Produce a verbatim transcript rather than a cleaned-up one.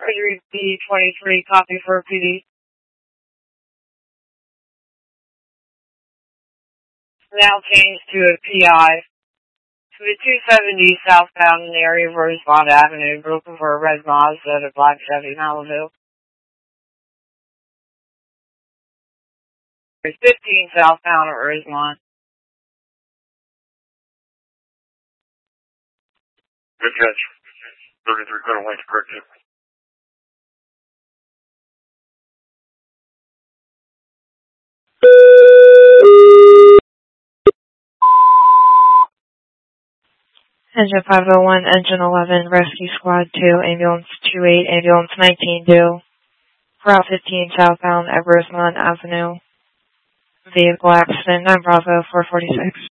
Treasury B twenty-three, copy for P D. Now changed to a P I. To a two seventy southbound in the area of Rosemont Avenue, looking for a red Mazda at a black Chevy Malibu. It's fifteen southbound at Rosemont. Good catch. thirty-three Clear Lane to correct you. Engine five oh one, Engine eleven, Rescue Squad two, Ambulance two eight, Ambulance nineteen due. Route fifteen southbound at Rosemont Avenue. Vehicle accident, nine Bravo four forty-six.